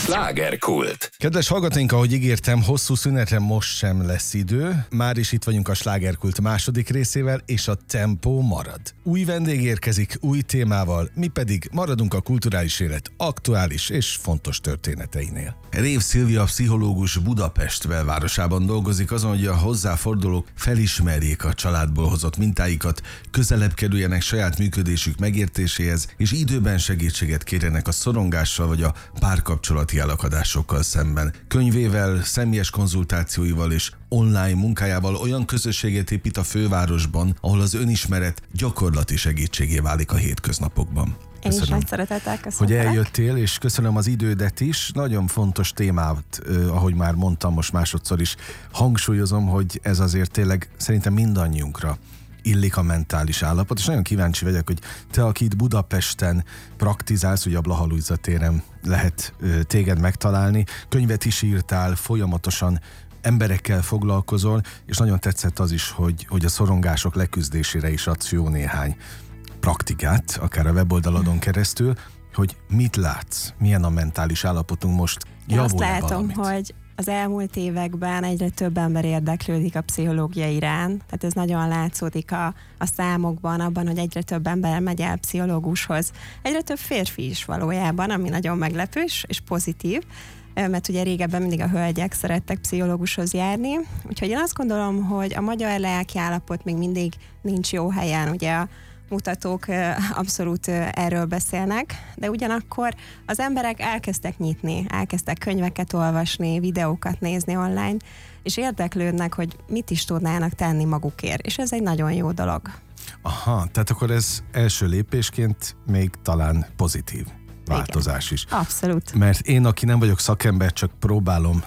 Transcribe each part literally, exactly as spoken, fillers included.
Slágerkult. Kedves hallgatóink, ahogy ígértem, hosszú szünetre most sem lesz idő. Már is itt vagyunk a Slágerkult második részével, és a tempó marad. Új vendég érkezik, új témával, mi pedig maradunk a kulturális élet aktuális és fontos történeteinél. Rév Szilvia pszichológus Budapest belvárosában dolgozik azon, hogy a hozzáfordulók felismerjék a családból hozott mintáikat, közelebb kerüljenek saját működésük megértéséhez, és időben segítséget kérjenek a szorongással vagy a párkapcsolati elakadásokkal szemben. Könyvével, személyes konzultációival és online munkájával olyan közösséget épít a fővárosban, ahol az önismeret gyakorlati segítségé válik a hétköznapokban. Én is nagy szeretettel köszönöm, hogy eljöttél, és köszönöm az idődet is. Nagyon fontos témát, eh, ahogy már mondtam, most másodszor is hangsúlyozom, hogy ez azért tényleg szerintem mindannyiunkra illik a mentális állapot, és nagyon kíváncsi vagyok, hogy te, aki itt Budapesten praktizálsz, ugye a Blaha Lujza téren lehet eh, téged megtalálni, könyvet is írtál, folyamatosan emberekkel foglalkozol, és nagyon tetszett az is, hogy, hogy a szorongások leküzdésére is adsz jó néhány praktikát, akár a weboldalodon keresztül, hogy mit látsz, milyen a mentális állapotunk most, Én azt látom, valamit? hogy az elmúlt években egyre több ember érdeklődik a pszichológia iránt, tehát ez nagyon látszódik a, a számokban, abban, hogy egyre több ember megy el pszichológushoz. Egyre több férfi is valójában, ami nagyon meglepős és pozitív, mert ugye régebben mindig a hölgyek szerettek pszichológushoz járni, úgyhogy én azt gondolom, hogy a magyar lelkiállapot még mindig nincs jó helyen, ugye a mutatók abszolút erről beszélnek, de ugyanakkor az emberek elkezdtek nyitni, elkezdtek könyveket olvasni, videókat nézni online, és érdeklődnek, hogy mit is tudnának tenni magukért, és ez egy nagyon jó dolog. Aha, tehát akkor ez első lépésként még talán pozitív változás is. Abszolút. Mert én, aki nem vagyok szakember, csak próbálom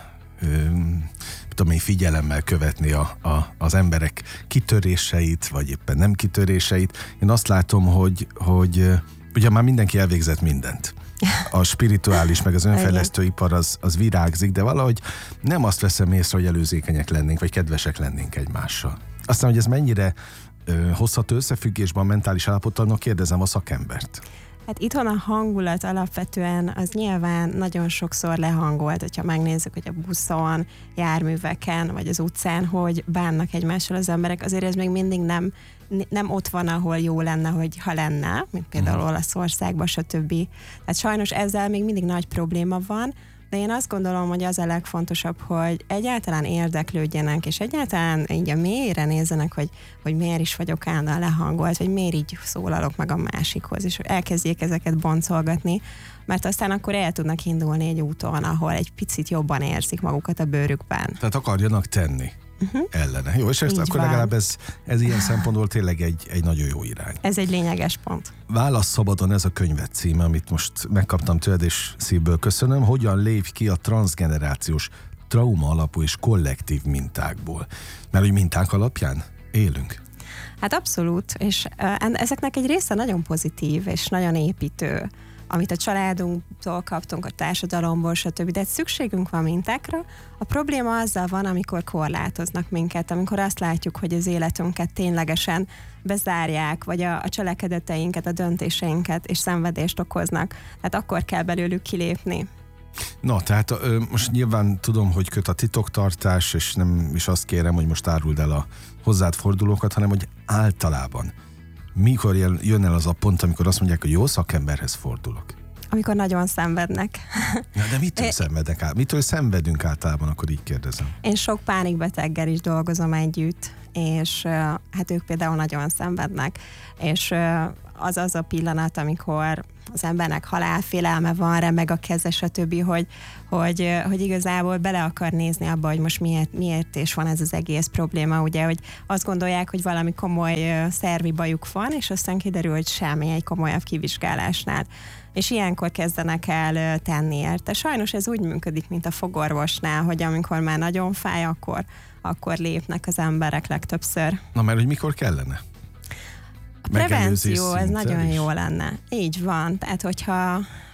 öm, tudom én, figyelemmel követni a, a, az emberek kitöréseit, vagy éppen nem kitöréseit. Én azt látom, hogy, hogy ugye már mindenki elvégzett mindent. A spirituális, meg az önfejlesztő ipar az, az virágzik, de valahogy nem azt veszem észre, hogy előzékenyek lennénk, vagy kedvesek lennénk egymással. Aztán, hogy ez mennyire ö, hozható összefüggésben a mentális állapottal, kérdezem a szakembert. Hát itthon a hangulat alapvetően az nyilván nagyon sokszor lehangolt, hogyha megnézzük, hogy a buszon, járműveken, vagy az utcán, hogy bánnak egymással az emberek, azért ez még mindig nem, nem ott van, ahol jó lenne, hogy ha lenne, mint például Olaszországban, stb. Tehát sajnos ezzel még mindig nagy probléma van, de én azt gondolom, hogy az a legfontosabb, hogy egyáltalán érdeklődjenek, és egyáltalán így a mélyre nézzenek, hogy, hogy miért is vagyok állandóan lehangolt, vagy miért így szólalok meg a másikhoz, és elkezdjék ezeket boncolgatni, mert aztán akkor el tudnak indulni egy úton, ahol egy picit jobban érzik magukat a bőrükben. Tehát akarjanak tenni. Uh-huh. Ellene. Jó, és ezt akkor van. legalább ez, ez ilyen szempontból tényleg egy, egy nagyon jó irány. Ez egy lényeges pont. Válasz szabadon, ez a könyvet címe, amit most megkaptam tőled, és szívből köszönöm. Hogyan lépj ki a transzgenerációs trauma alapú és kollektív mintákból? Mert hogy minták alapján élünk. Hát abszolút, és uh, ezeknek egy része nagyon pozitív, és nagyon építő, amit a családunktól kaptunk, a társadalomból, stb. De szükségünk van mintákra. A probléma azzal van, amikor korlátoznak minket, amikor azt látjuk, hogy az életünket ténylegesen bezárják, vagy a, a cselekedeteinket, a döntéseinket és szenvedést okoznak. Tehát akkor kell belőlük kilépni. Na, tehát ö, most nyilván tudom, hogy köt a titoktartás, és nem is azt kérem, hogy most áruld el a hozzád fordulókat, hanem hogy általában mikor jön el az a pont, amikor azt mondják, hogy jó szakemberhez fordulok? Amikor nagyon szenvednek. Ja, de mitől szenvednek át? Mitől szenvedünk általában, akkor így kérdezem. Én sok pánikbeteggel is dolgozom együtt, és hát ők például nagyon szenvednek, és az az a pillanat, amikor az embernek halálfélelme van, remeg a keze, stb., hogy, hogy, hogy igazából bele akar nézni abba, hogy most miért, miért is van ez az egész probléma, ugye, hogy azt gondolják, hogy valami komoly szervi bajuk van, és aztán kiderül, hogy semmi egy komolyabb kivizsgálásnál. És ilyenkor kezdenek el tenni érte. Sajnos ez úgy működik, mint a fogorvosnál, hogy amikor már nagyon fáj, akkor, akkor lépnek az emberek legtöbbször. Na, mert hogy mikor kellene? A prevenció, ez nagyon jó lenne. Így van. Tehát, hogyha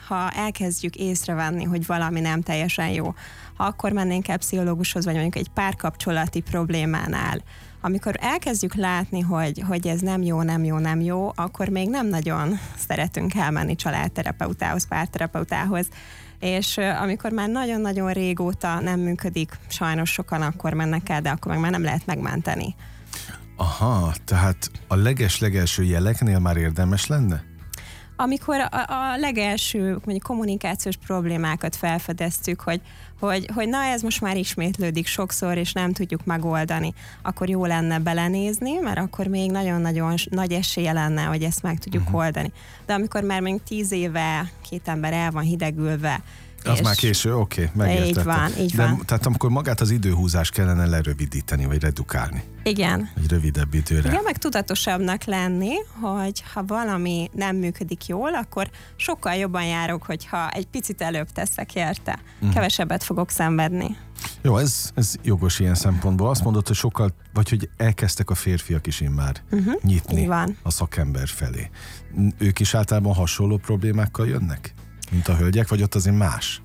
ha elkezdjük észrevenni, hogy valami nem teljesen jó, ha akkor mennénk el pszichológushoz, vagy mondjuk egy párkapcsolati problémánál, amikor elkezdjük látni, hogy, hogy ez nem jó, nem jó, nem jó, akkor még nem nagyon szeretünk elmenni családterapeutához, párterapeutához, és amikor már nagyon-nagyon régóta nem működik, sajnos sokan akkor mennek el, de akkor meg már nem lehet megmenteni. Aha, tehát a leges-legelső jeleknél már érdemes lenne? Amikor a, a legelső mondjuk kommunikációs problémákat felfedeztük, hogy, hogy, hogy na ez most már ismétlődik sokszor, és nem tudjuk megoldani, akkor jó lenne belenézni, mert akkor még nagyon-nagyon nagy esélye lenne, hogy ezt meg tudjuk uh-huh. oldani. De amikor már még tíz éve két ember el van hidegülve, az már késő, oké, okay, megértettem. Így van, így De, van. Tehát amikor magát az időhúzást kellene lerövidíteni, vagy redukálni. Igen. Egy rövidebb időre. Igen, meg tudatosabbnak lenni, hogy ha valami nem működik jól, akkor sokkal jobban járok, hogyha egy picit előbb teszek érte. Uh-huh. Kevesebbet fogok szenvedni. Jó, ez, ez jogos ilyen szempontból. Azt mondod, hogy sokkal, vagy hogy elkezdtek a férfiak is immár uh-huh. nyitni a szakember felé. Ők is általában hasonló problémákkal jönnek? Mint a hölgyek, vagy ott azért más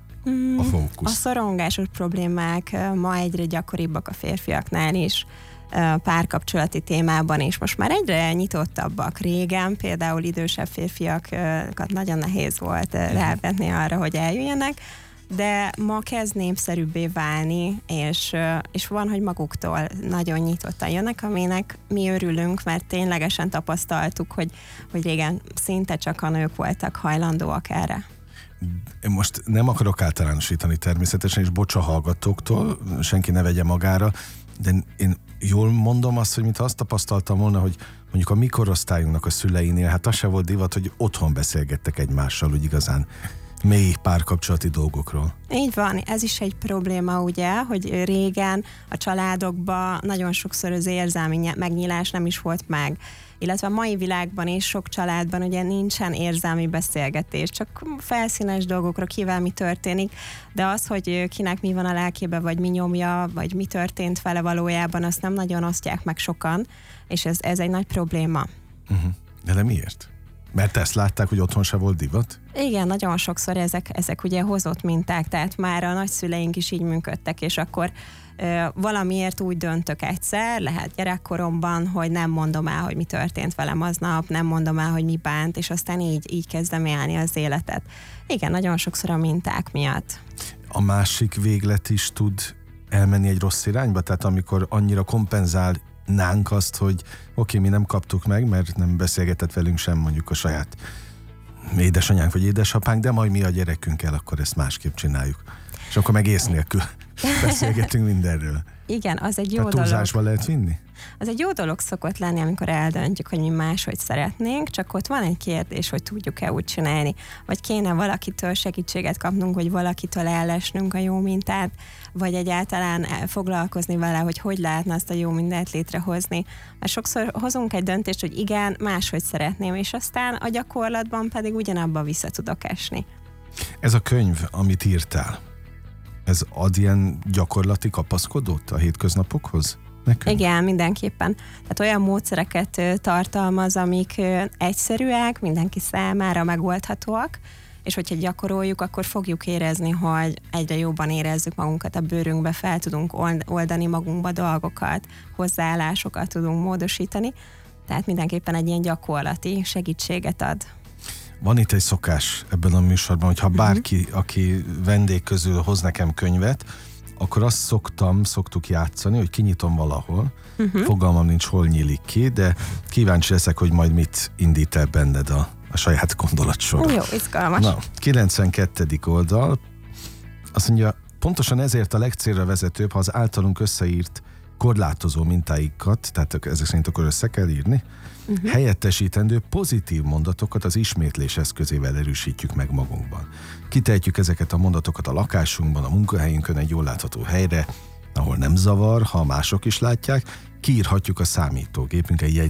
a fókusz? A szorongásos problémák ma egyre gyakoribbak a férfiaknál is, párkapcsolati témában is. Most már egyre nyitottabbak. Régen például idősebb férfiakat nagyon nehéz volt rávenni arra, hogy eljöjjenek, de ma kezd népszerűbbé válni, és, és van, hogy maguktól nagyon nyitottan jönnek, aminek mi örülünk, mert ténylegesen tapasztaltuk, hogy, hogy régen szinte csak a nők voltak hajlandóak erre. Én most nem akarok általánosítani természetesen, és bocs a hallgatóktól, senki ne vegye magára, de én jól mondom azt, hogy mintha azt tapasztaltam volna, hogy mondjuk a mi korosztályunknak a szüleinél, hát az se volt divat, hogy otthon beszélgettek egymással, úgy igazán mély párkapcsolati dolgokról. Így van, ez is egy probléma, ugye, hogy régen a családokban nagyon sokszor az érzelmi megnyílás nem is volt meg, illetve a mai világban is sok családban ugye nincsen érzelmi beszélgetés, csak felszínes dolgokra, kivel mi történik, de az, hogy kinek mi van a lelkébe, vagy mi nyomja, vagy mi történt vele valójában, azt nem nagyon osztják meg sokan, és ez, ez egy nagy probléma. Uh-huh. De, de miért? Mert ezt látták, hogy otthon se volt divat? Igen, nagyon sokszor ezek, ezek ugye hozott minták, tehát már a nagyszüleink is így működtek, és akkor ö, valamiért úgy döntök egyszer, lehet gyerekkoromban, hogy nem mondom el, hogy mi történt velem aznap, nem mondom el, hogy mi bánt, és aztán így, így kezdem élni az életet. Igen, nagyon sokszor a minták miatt. A másik véglet is tud elmenni egy rossz irányba? Tehát amikor annyira kompenzál nánk azt, hogy oké, okay, mi nem kaptuk meg, mert nem beszélgetett velünk sem mondjuk a saját édesanyánk vagy édesapánk, de majd mi a gyerekünkkel akkor ezt másképp csináljuk. És akkor meg ész nélkül beszélgetünk mindenről. Igen, az egy jó Tehát dolog. túlzásba lehet vinni? Az egy jó dolog szokott lenni, amikor eldöntjük, hogy mi máshogy szeretnénk, csak ott van egy kérdés, hogy tudjuk-e úgy csinálni, vagy kéne valakitől segítséget kapnunk, hogy valakitől ellesnünk a jó mintát, vagy egyáltalán foglalkozni vele, hogy hogy lehetne azt a jó mintát létrehozni. Mert sokszor hozunk egy döntést, hogy igen, máshogy szeretném, és aztán a gyakorlatban pedig ugyanabba vissza tudok esni. Ez a könyv, amit írtál, ez ad ilyen gyakorlati kapaszkodót a hétköznapokhoz? Nekünk? Igen, mindenképpen. Tehát olyan módszereket tartalmaz, amik egyszerűek, mindenki számára megoldhatóak, és hogyha gyakoroljuk, akkor fogjuk érezni, hogy egyre jobban érezzük magunkat a bőrünkbe, fel tudunk oldani magunkba dolgokat, hozzáállásokat tudunk módosítani, tehát mindenképpen egy ilyen gyakorlati segítséget ad. Van itt egy szokás ebben a műsorban, hogy ha bárki, uh-huh. aki vendég közül hoz nekem könyvet, akkor azt szoktam, szoktuk játszani, hogy kinyitom valahol, uh-huh. fogalmam nincs, hol nyílik ki, de kíváncsi leszek, hogy majd mit indít el benned a, a saját gondolatsor. Jó, izgalmas. Na, kilencvenkettedik oldal, azt mondja, pontosan ezért a legcélra vezetőbb, ha az általunk összeírt korlátozó mintáikat, tehát ezek szerint akkor össze kell írni, uh-huh. helyettesítendő pozitív mondatokat az ismétlés eszközével erősítjük meg magunkban. Kitehetjük ezeket a mondatokat a lakásunkban, a munkahelyünkön egy jól látható helyre, ahol nem zavar, ha mások is látják, kiírhatjuk a számítógépünk egy